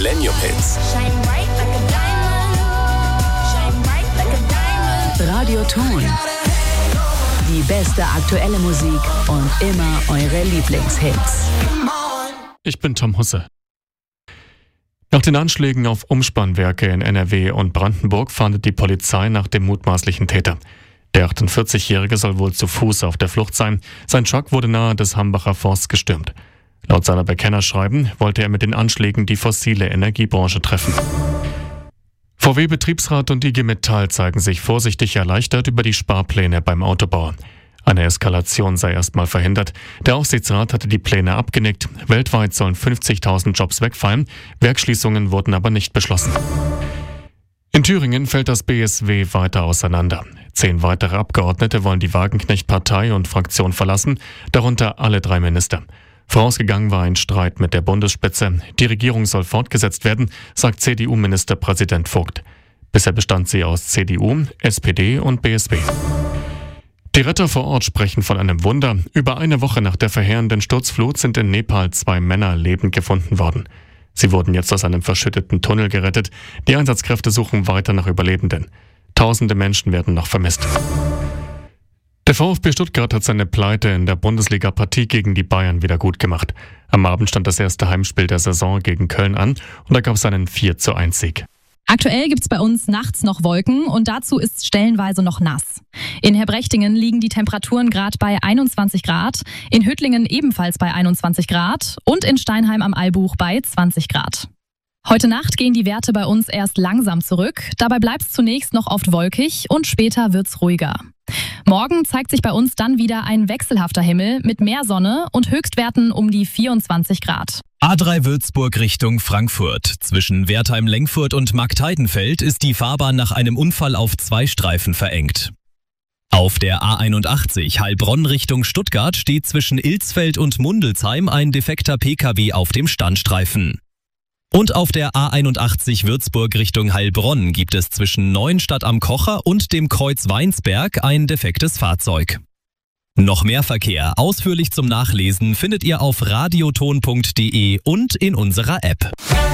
Millennium Hits. Radioton. Die beste aktuelle Musik und immer eure Lieblingshits. Ich bin Tom Husse. Nach den Anschlägen auf Umspannwerke in NRW und Brandenburg fahndet die Polizei nach dem mutmaßlichen Täter. Der 48-Jährige soll wohl zu Fuß auf der Flucht sein. Sein Truck wurde nahe des Hambacher Forsts gestürmt. Laut seiner Bekennerschreiben wollte er mit den Anschlägen die fossile Energiebranche treffen. VW-Betriebsrat und IG Metall zeigen sich vorsichtig erleichtert über die Sparpläne beim Autobauer. Eine Eskalation sei erstmal verhindert. Der Aufsichtsrat hatte die Pläne abgenickt. Weltweit sollen 50.000 Jobs wegfallen. Werksschließungen wurden aber nicht beschlossen. In Thüringen fällt das BSW weiter auseinander. 10 weitere Abgeordnete wollen die Wagenknecht-Partei und Fraktion verlassen, darunter alle 3 Minister. Vorausgegangen war ein Streit mit der Bundesspitze. Die Regierung soll fortgesetzt werden, sagt CDU-Ministerpräsident Vogt. Bisher bestand sie aus CDU, SPD und BSW. Die Retter vor Ort sprechen von einem Wunder. Über eine Woche nach der verheerenden Sturzflut sind in Nepal 2 Männer lebend gefunden worden. Sie wurden jetzt aus einem verschütteten Tunnel gerettet. Die Einsatzkräfte suchen weiter nach Überlebenden. Tausende Menschen werden noch vermisst. Der VfB Stuttgart hat seine Pleite in der Bundesliga-Partie gegen die Bayern wieder gut gemacht. Am Abend stand das erste Heimspiel der Saison gegen Köln an und da gab es einen 4:1-Sieg. Aktuell gibt's bei uns nachts noch Wolken und dazu ist stellenweise noch nass. In Herbrechtingen liegen die Temperaturen gerade bei 21 Grad, in Hüttlingen ebenfalls bei 21 Grad und in Steinheim am Albuch bei 20 Grad. Heute Nacht gehen die Werte bei uns erst langsam zurück, dabei bleibt's zunächst noch oft wolkig und später wird's ruhiger. Morgen zeigt sich bei uns dann wieder ein wechselhafter Himmel mit mehr Sonne und Höchstwerten um die 24 Grad. A3 Würzburg Richtung Frankfurt. Zwischen Wertheim-Lengfurt und Marktheidenfeld ist die Fahrbahn nach einem Unfall auf 2 Streifen verengt. Auf der A81 Heilbronn Richtung Stuttgart steht zwischen Ilsfeld und Mundelsheim ein defekter Pkw auf dem Standstreifen. Und auf der A81 Würzburg Richtung Heilbronn gibt es zwischen Neuenstadt am Kocher und dem Kreuz Weinsberg ein defektes Fahrzeug. Noch mehr Verkehr ausführlich zum Nachlesen findet ihr auf radioton.de und in unserer App.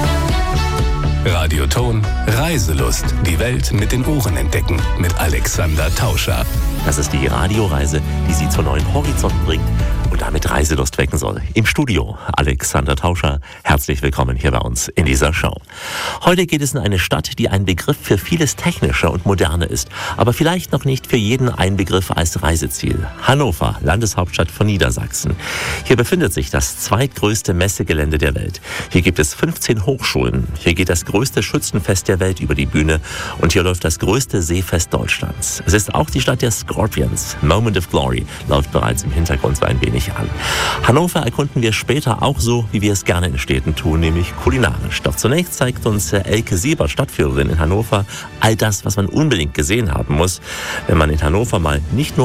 Radioton, Reiselust. Die Welt mit den Ohren entdecken. Mit Alexander Tauscher. Das ist die Radioreise, die Sie zu neuen Horizonten bringt und damit Reiselust wecken soll. Im Studio Alexander Tauscher. Herzlich willkommen hier bei uns in dieser Show. Heute geht es in eine Stadt, die ein Begriff für vieles Technischer und Moderne ist, aber vielleicht noch nicht für jeden ein Begriff als Reiseziel. Hannover, Landeshauptstadt von Niedersachsen. Hier befindet sich das zweitgrößte Messegelände der Welt. Hier gibt es 15 Hochschulen. Hier geht das größte Schützenfest der Welt über die Bühne und hier läuft das größte Seefest Deutschlands. Es ist auch die Stadt der Scorpions. Moment of Glory läuft bereits im Hintergrund so ein wenig an. Hannover erkunden wir später auch so, wie wir es gerne in Städten tun, nämlich kulinarisch. Doch zunächst zeigt uns Elke Siebert, Stadtführerin in Hannover, all das, was man unbedingt gesehen haben muss, wenn man in Hannover mal nicht nur